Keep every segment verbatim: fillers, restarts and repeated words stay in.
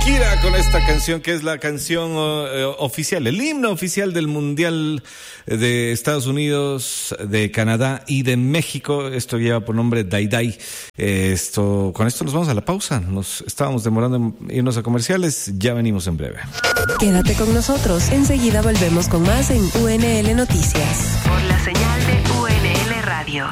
Shakira con esta canción que es la canción uh, oficial, el himno oficial del Mundial de Estados Unidos, de Canadá y de México. Esto lleva por nombre Dai Dai. Eh, esto, con esto nos vamos a la pausa. Nos estábamos demorando en irnos a comerciales. Ya venimos en breve. Quédate con nosotros. Enseguida volvemos con más en U N L Noticias. Por la señal de U N L Radio.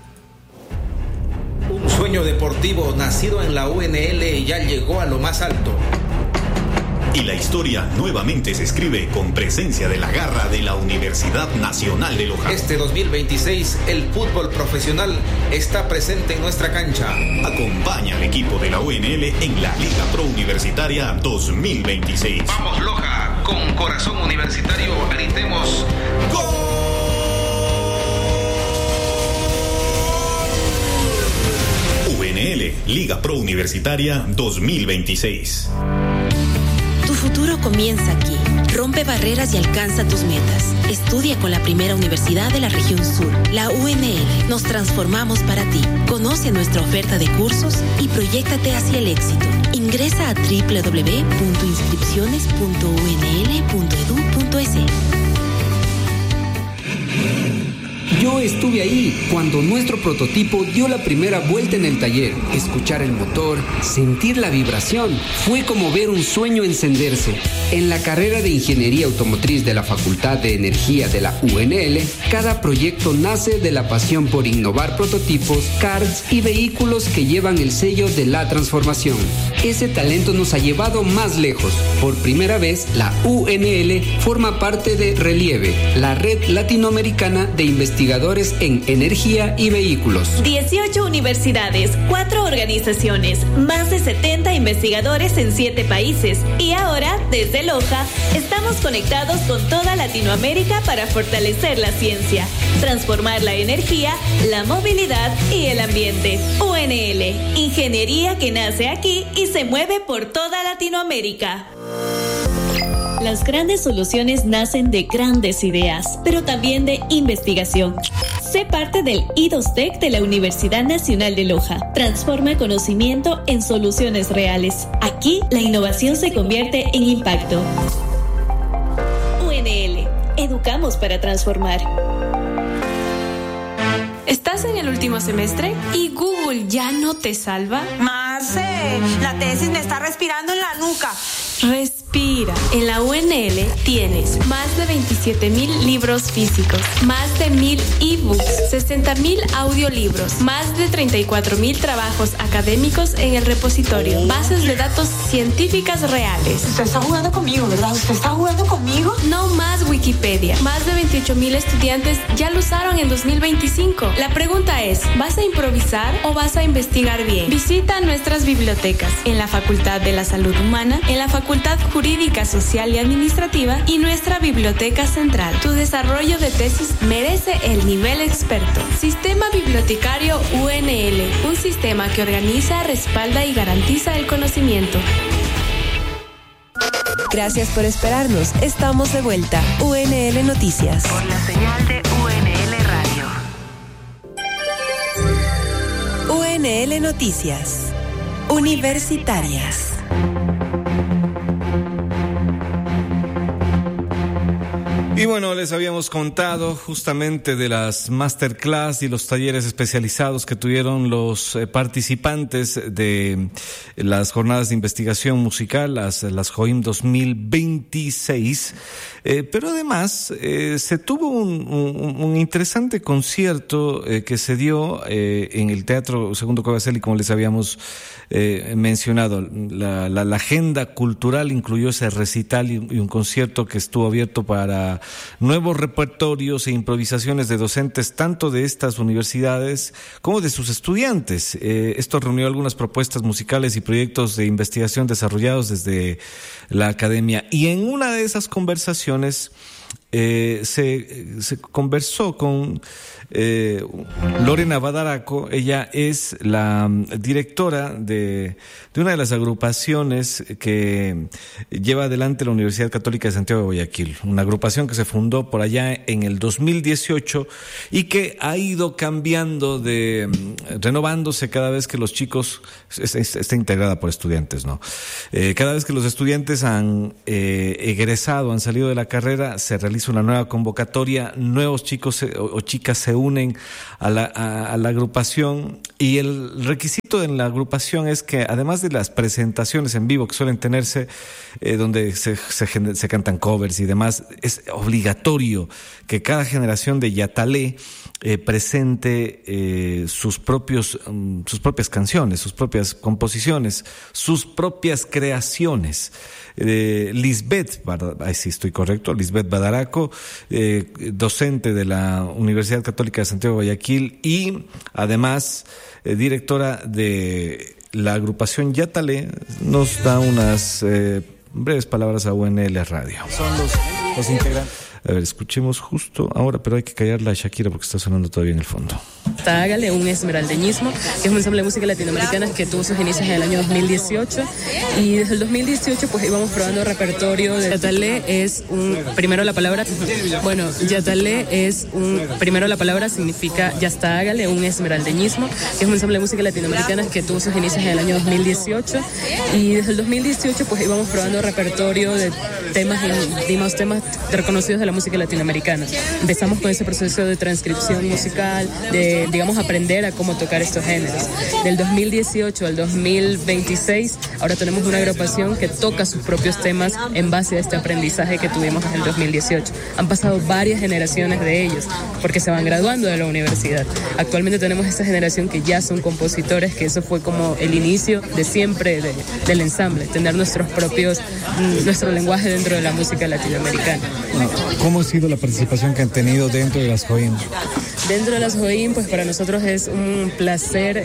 Un sueño deportivo nacido en la U N L ya llegó a lo más alto. Y la historia nuevamente se escribe con presencia de la garra de la Universidad Nacional de Loja. Este dos mil veintiséis, el fútbol profesional está presente en nuestra cancha. Acompaña al equipo de la U N L en la Liga Pro Universitaria dos mil veintiséis. Vamos Loja, con corazón universitario, gritemos ¡Gol! U N L, Liga Pro Universitaria dos mil veintiséis. Tu futuro comienza aquí. Rompe barreras y alcanza tus metas. Estudia con la primera universidad de la región sur, la U N L. Nos transformamos para ti. Conoce nuestra oferta de cursos y proyéctate hacia el éxito. Ingresa a doble u doble u doble u punto inscripciones punto u n l punto e d u punto e s. Yo estuve ahí cuando nuestro prototipo dio la primera vuelta en el taller. Escuchar el motor, sentir la vibración, fue como ver un sueño encenderse. En la carrera de Ingeniería Automotriz de la Facultad de Energía de la U N L, cada proyecto nace de la pasión por innovar prototipos, cards y vehículos que llevan el sello de la transformación. Ese talento nos ha llevado más lejos. Por primera vez, la U N L forma parte de Relieve, la red latinoamericana de investigación en energía y vehículos. dieciocho universidades, cuatro organizaciones, más de setenta investigadores en siete países. Y ahora, desde Loja, estamos conectados con toda Latinoamérica para fortalecer la ciencia, transformar la energía, la movilidad y el ambiente. U N L, ingeniería que nace aquí y se mueve por toda Latinoamérica. Las grandes soluciones nacen de grandes ideas, pero también de investigación. Sé parte del I D O S T E C de la Universidad Nacional de Loja. Transforma conocimiento en soluciones reales. Aquí, la innovación se convierte en impacto. U N L. Educamos para transformar. ¿Estás en el último semestre y Google ya no te salva? Marce, la tesis me está respirando en la nuca. Respira. En la U N L tienes más de veintisiete mil libros físicos, más de mil ebooks, sesenta mil audiolibros, más de treinta y cuatro mil trabajos académicos en el repositorio, bases de datos científicas reales. Usted está jugando conmigo, ¿verdad? ¿Usted está jugando conmigo? No más Wikipedia. Más de veintiocho mil estudiantes ya lo usaron en dos mil veinticinco. La pregunta es, ¿vas a improvisar o vas a investigar bien? Visita nuestras bibliotecas en la Facultad de la Salud Humana, en la Facultad Jurídica, Social y Administrativa y nuestra Biblioteca Central. Tu desarrollo de tesis merece el nivel experto. Sistema Bibliotecario U N L, un sistema que organiza, respalda y garantiza el conocimiento. Gracias por esperarnos. Estamos de vuelta. U N L Noticias. Por la señal de U N L Radio. U N L Noticias. Universitarias. Y bueno, les habíamos contado justamente de las masterclass y los talleres especializados que tuvieron los eh, participantes de las jornadas de investigación musical, las, las JOIM dos mil veintiséis. Eh, pero además eh, se tuvo un, un, un interesante concierto eh, que se dio eh, en el Teatro Segundo Covaselli, como les habíamos eh, mencionado. La, la, la agenda cultural incluyó ese recital y, y un concierto que estuvo abierto para nuevos repertorios e improvisaciones de docentes tanto de estas universidades como de sus estudiantes. Eh, esto reunió algunas propuestas musicales y proyectos de investigación desarrollados desde la academia. Y en una de esas conversaciones eh, se, se conversó con eh, Lorena Badaraco. Ella es la directora de, de una de las agrupaciones que lleva adelante la Universidad Católica de Santiago de Guayaquil, una agrupación que se fundó por allá en el dos mil dieciocho y que ha ido cambiando, de renovándose cada vez que los chicos, está, está integrada por estudiantes, ¿no? Eh, cada vez que los estudiantes han eh, egresado, han salido de la carrera, se realiza una nueva convocatoria, nuevos chicos se, o, o chicas se unen a la, a, a la agrupación, y el requisito en la agrupación es que, además de las presentaciones en vivo que suelen tenerse, eh, donde se, se, se cantan covers y demás, es obligatorio que cada generación de Yatalé eh, presente eh, sus propios, um, sus propias canciones, sus propias composiciones, sus propias creaciones. Eh, Lisbeth, ahí sí estoy correcto, Lisbeth Badaraco, eh, docente de la Universidad Católica de Santiago de Guayaquil y además eh, directora de la agrupación Yatalé, nos da unas eh, breves palabras a U N L Radio. Son los, los integrantes. A ver, escuchemos justo ahora, pero hay que callarla a Shakira porque está sonando todavía en el fondo. Hágale un esmeraldeñismo, que es un ensamble de música latinoamericana que tuvo sus inicios en el año dos mil dieciocho, y desde el dos mil dieciocho pues íbamos probando repertorio. De Yatalé es un, primero la palabra, bueno, Yatalé es un, primero la palabra significa ya está, hágale un esmeraldeñismo, que es un ensamble de música latinoamericana que tuvo sus inicios en el año dos mil dieciocho, y desde el dos mil dieciocho pues íbamos probando repertorio de temas, dimos temas reconocidos de la música latinoamericana. Empezamos con ese proceso de transcripción musical, de, digamos, aprender a cómo tocar estos géneros. Del dos mil dieciocho al dos mil veintiséis, ahora tenemos una agrupación que toca sus propios temas en base a este aprendizaje que tuvimos en el dos mil dieciocho. Han pasado varias generaciones de ellos, porque se van graduando de la universidad. Actualmente tenemos esta generación que ya son compositores, que eso fue como el inicio de siempre de, del ensamble, tener nuestros propios, nuestro lenguaje dentro de la música latinoamericana. ¿Cómo ha sido la participación que han tenido dentro de las Joim? Dentro de las Joim, pues para nosotros es un placer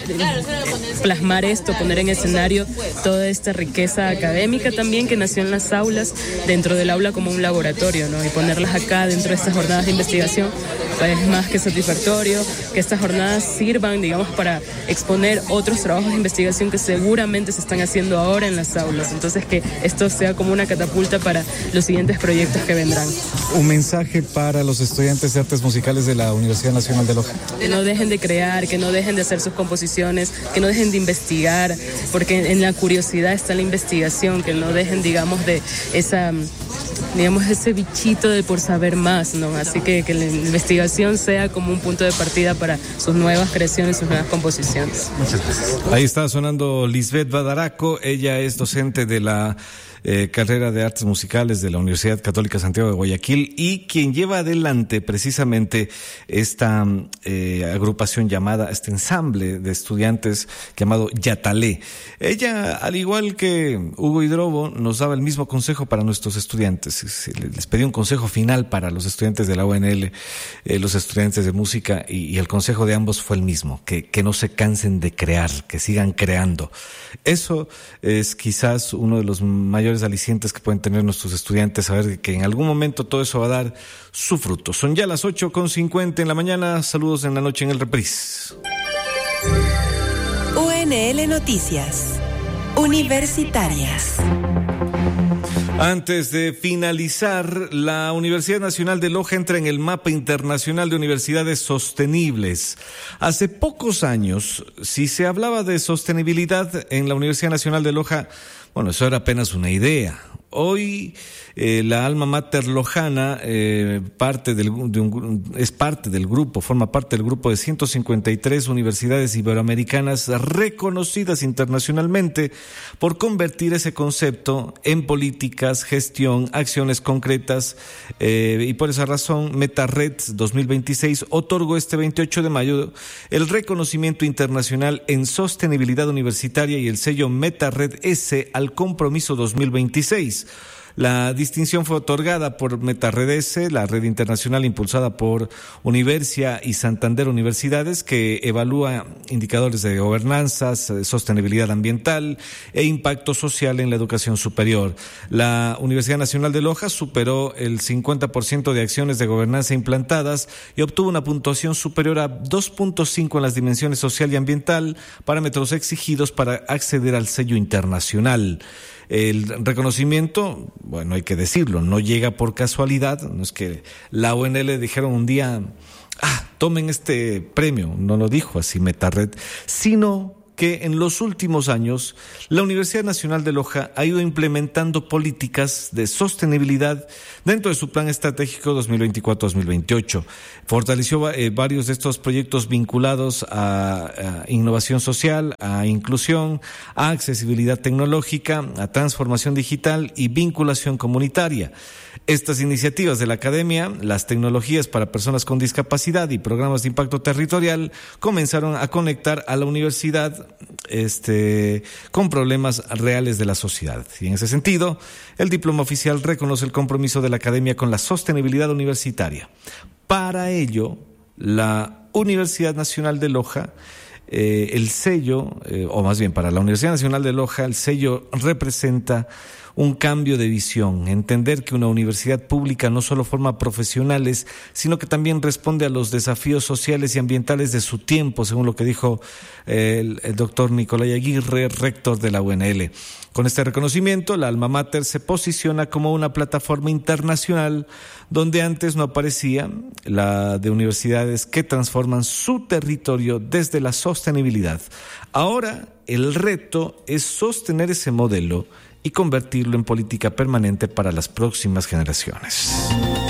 plasmar esto, poner en escenario toda esta riqueza académica también que nació en las aulas, dentro del aula como un laboratorio, ¿no? Y ponerlas acá dentro de estas jornadas de investigación, pues es más que satisfactorio que estas jornadas sirvan, digamos, para exponer otros trabajos de investigación que seguramente se están haciendo ahora en las aulas. Entonces, que esto sea como una catapulta para los siguientes proyectos que vendrán. Un mensaje para los estudiantes de artes musicales de la Universidad Nacional de Loja. Que no dejen de crear, que no dejen de hacer sus composiciones, que no dejen de investigar, porque en la curiosidad está la investigación, que no dejen, digamos, de esa, digamos, ese bichito de por saber más, ¿no? Así que que la investigación sea como un punto de partida para sus nuevas creaciones, sus nuevas composiciones. Muchas gracias. Ahí está sonando Lisbeth Badaraco. Ella es docente de la Eh, carrera de artes musicales de la Universidad Católica Santiago de Guayaquil y quien lleva adelante precisamente esta eh, agrupación llamada, este ensamble de estudiantes llamado Yatalé. Ella, al igual que Hugo Hidrobo, nos daba el mismo consejo para nuestros estudiantes. Les pedí un consejo final para los estudiantes de la U N L, eh, los estudiantes de música, y, y el consejo de ambos fue el mismo, que, que no se cansen de crear, que sigan creando. Eso es quizás uno de los mayores alicientes que pueden tener nuestros estudiantes, saber que en algún momento todo eso va a dar su fruto. Son ya las ocho con cincuenta en la mañana. Saludos en la noche en el reprise. U N L Noticias Universitarias. Antes de finalizar, la Universidad Nacional de Loja entra en el mapa internacional de universidades sostenibles. Hace pocos años, si se hablaba de sostenibilidad en la Universidad Nacional de Loja, bueno, eso era apenas una idea. Hoy eh, la alma mater lojana eh, parte del, de un, es parte del grupo, forma parte del grupo de ciento cincuenta y tres universidades iberoamericanas reconocidas internacionalmente por convertir ese concepto en políticas, gestión, acciones concretas, eh, y por esa razón MetaRed dos mil veintiséis otorgó este veintiocho de mayo el reconocimiento internacional en sostenibilidad universitaria y el sello MetaRed S al compromiso dos mil veintiséis. La distinción fue otorgada por MetaRedese, la red internacional impulsada por Universia y Santander Universidades, que evalúa indicadores de gobernanzas, sostenibilidad ambiental e impacto social en la educación superior. La Universidad Nacional de Loja superó el cincuenta por ciento de acciones de gobernanza implantadas y obtuvo una puntuación superior a dos punto cinco en las dimensiones social y ambiental, parámetros exigidos para acceder al sello internacional. El reconocimiento, bueno, hay que decirlo, no llega por casualidad. No es que la U N L dijeron un día, ah, tomen este premio, no lo dijo así MetaRed, sino que en los últimos años la Universidad Nacional de Loja ha ido implementando políticas de sostenibilidad dentro de su plan estratégico dos mil veinticuatro a dos mil veintiocho. Fortaleció eh, varios de estos proyectos vinculados a, a innovación social, a inclusión, a accesibilidad tecnológica, a transformación digital y vinculación comunitaria. Estas iniciativas de la academia, las tecnologías para personas con discapacidad y programas de impacto territorial comenzaron a conectar a la universidad este, con problemas reales de la sociedad. Y en ese sentido, el diploma oficial reconoce el compromiso de la academia con la sostenibilidad universitaria. Para ello, la Universidad Nacional de Loja, eh, el sello, eh, o más bien para la Universidad Nacional de Loja, el sello representa un cambio de visión, entender que una universidad pública no solo forma profesionales, sino que también responde a los desafíos sociales y ambientales de su tiempo, según lo que dijo el, el doctor Nicolai Aguirre, rector de la U N L. Con este reconocimiento, la Alma Mater se posiciona como una plataforma internacional donde antes no aparecía, la de universidades que transforman su territorio desde la sostenibilidad. Ahora, el reto es sostener ese modelo y convertirlo en política permanente para las próximas generaciones.